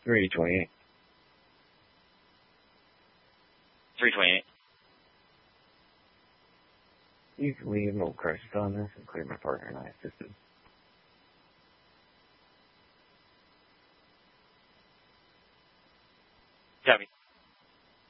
328. 328. You can leave no crisis on this and clear my partner and I assisted. Copy.